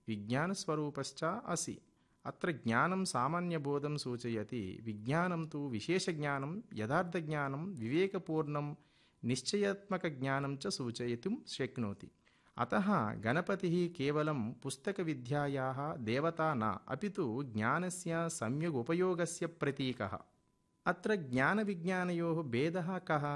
विज्ञानस्वरूपश्च असि। अत्र ज्ञानं सामान्यबोधं सूचयति, विज्ञानं तु विशेषज्ञानं, यथार्थज्ञानं, विवेकपूर्णं निश्चयात्मकज्ञानं च सूचयितुं शक्नोति। अतः गणपतिः केवलं पुस्तकविद्यायाः देवता न, अपि तु ज्ञानस्य सम्यग् उपयोगस्य प्रतीकः। अत्र ज्ञानविज्ञानयोः भेदः कः?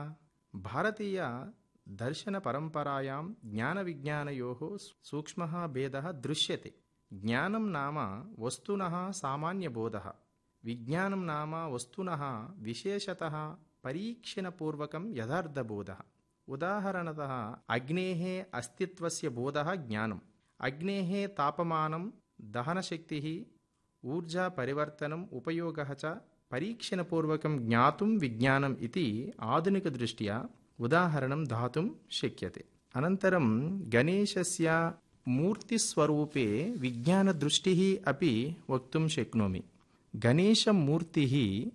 भारतीयदर्शनपरम्परायां ज्ञानविज्ञानयोः सूक्ष्मः भेदः दृश्यते। ज्ञानं नाम वस्तुनः सामान्यबोधः, विज्ञानं नाम वस्तुनः विशेषतः परीक्षणपूर्वकं यथार्थबोधः। उदाहरणतः अग्नेः अस्तित्वस्य बोधः ज्ञानम्। अग्नेः तापमानं, दहनशक्तिः, ऊर्जापरिवर्तनम्, उपयोगः च परीक्षणपूर्वकं ज्ञातुं विज्ञानम् इति आधुनिकदृष्ट्या उदाहरणं दातुं शक्यते। अनन्तरं गणेशस्य मूर्तिस्वरूपे विज्ञानदृष्टिः अपि वक्तुं शक्नोमि। गणेशमूर्तिः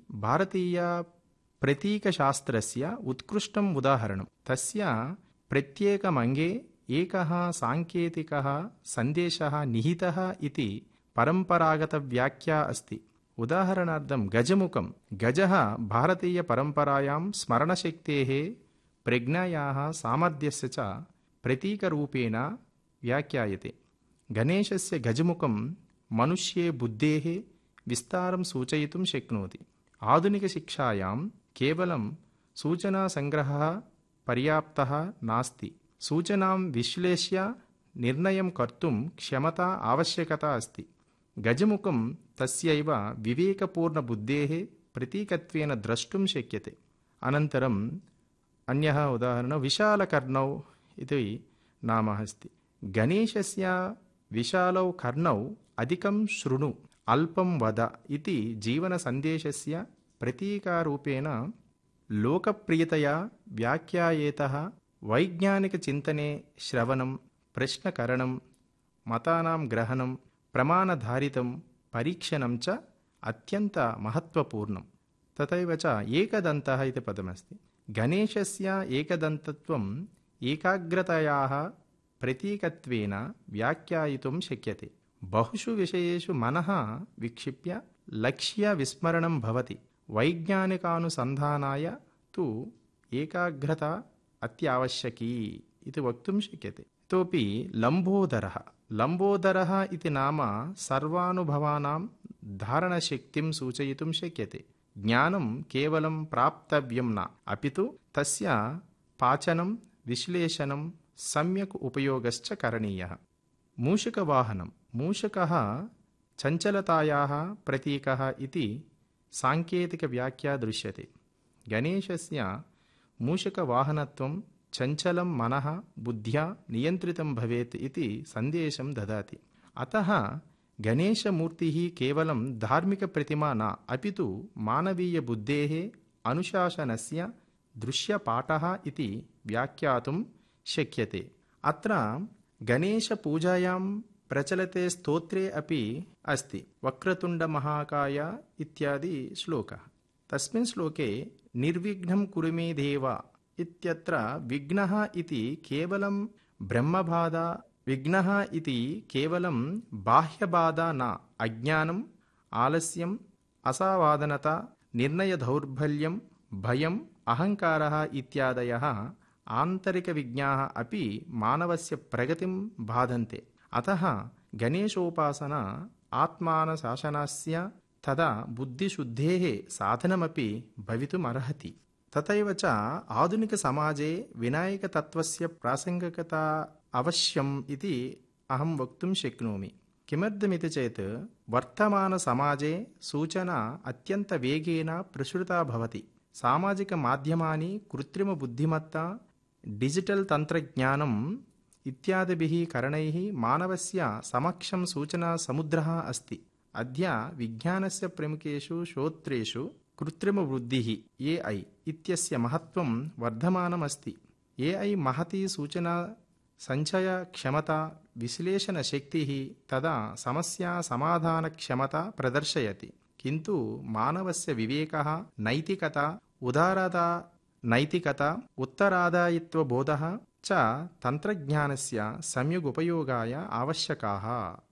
भारतीयप्रतीकशास्त्रस्य उत्कृष्टम् उदाहरणं। तस्य प्रत्येकमङ्गे एकः साङ्केतिकः सन्देशः निहितः इति परम्परागतव्याख्या अस्ति। उदाहरणार्थं गजमुखं। गजः भारतीयपरम्परायां स्मरणशक्तेः, प्रज्ञायाः, सामर्थ्यस्य च प्रतीकरूपेण व्याख्यायते। गणेशस्य गजमुखं मनुष्ये बुद्धेः विस्तारं सूचयितुं शक्नोति। आधुनिकशिक्षायां केवलं सूचनासङ्ग्रहः पर्याप्तः नास्ति। सूचनां विश्लेष्य निर्णयं कर्तुं क्षमता आवश्यकता अस्ति। गजमुखं तस्यैव विवेकपूर्णबुद्धेः प्रतीकत्वेन द्रष्टुं शक्यते। अनन्तरम् अन्यः उदाहरणं विशालकर्णौ इति नामः अस्ति। गणेशस्य विशालौ कर्णौ अधिकं शृणु, अल्पं वद इति जीवनसन्देशस्य प्रतीकारूपेण लोकप्रियतया व्याख्यायेतः। वैज्ञानिकचिन्तने श्रवणं, प्रश्नकरणं, मतानां ग्रहणं, प्रमाणधारितं परीक्षणं च अत्यन्तमहत्त्वपूर्णं। तथैव च एकदन्तः इति पदमस्ति। गणेशस्य एकदन्तत्वम् एकाग्रतायाः प्रतीकत्वेन व्याख्यायितुं शक्यते। बहुषु विषयेषु मनः विक्षिप्य लक्ष्यविस्मरणं भवति। वैज्ञानिकानुसन्धानाय तु एकाग्रता अत्यावश्यकी इति वक्तुं शक्यते। इतोपि लम्बोदरः। लम्बोदरः इति नाम सर्वानुभवानां धारणशक्तिं सूचयितुं शक्यते। ज्ञानं केवलं प्राप्तव्यं न, अपि तु तस्य पाचनं, विश्लेषणं, सम्यक् उपयोगश्च करणीयः। मूषकवाहनं। मूषकः चञ्चलतायाः प्रतीकः इति साङ्केतिकव्याख्या दृश्यते। गणेशस्य मूषकवाहनत्वं चञ्चलं मनः बुद्ध्या नियन्त्रितं भवेत् इति सन्देशं ददाति। अतः गणेशमूर्तिः केवलं धार्मिकप्रतिमा न, अपि तु मानवीयबुद्धेः अनुशासनस्य दृश्यपाठः इति व्याख्यातुं शक्यते। अत्र गणेशपूजायां प्रचलते स्तोत्रे अपि अस्ति। वक्रतुण्डमहाकाय इत्यादि श्लोकः। तस्मिन् श्लोके निर्विघ्नं कुरु मे देव इत्यत्र विघ्नः इति केवलं ब्रह्मबाधा, विघ्नः इति केवलं बाह्यबाधा न, अज्ञानम्, आलस्यम्, असावधानता, निर्णयदौर्बल्यं, भयम्, अहङ्कारः इत्यादयः आन्तरिकविघ्नाः अपि मानवस्य प्रगतिं बाधन्ते। अतः गणेशोपासना आत्मानुशासनस्य तथा बुद्धिशुद्धेः साधनमपि भवितुमर्हति। तथैव च आधुनिकसमाजे विनायकतत्त्वस्य प्रासङ्गिकता अवश्यम् इति अहं वक्तुं शक्नोमि। किमर्थमिति चेत् वर्तमानसमाजे सूचना अत्यन्तवेगेन प्रसृता भवति। सामाजिकमाध्यमानि, कृत्रिमबुद्धिमत्ता, डिजिटल् तन्त्रज्ञानम् इत्यादिभिः कारणैः मानवस्य समक्षं सूचनासमुद्रः अस्ति। अद्य विज्ञानस्य प्रमुखेषु क्षेत्रेषु कृत्रिमबुद्धिः AI इत्यस्य महत्त्वं वर्धमानमस्ति। AI महती सूचनासञ्चयक्षमता, विश्लेषणशक्तिः तथा समस्यासमाधानक्षमता प्रदर्शयति। किन्तु मानवस्य विवेकः, नैतिकता, उत्तरादायित्वबोधः च तन्त्रज्ञानस्य सम्यगुपयोगाय आवश्यकाः।